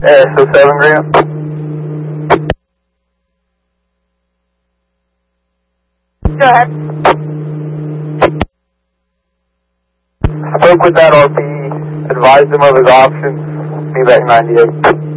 So 7 grams. Go ahead. Spoke with that RP, advised him of his options. Be back 98.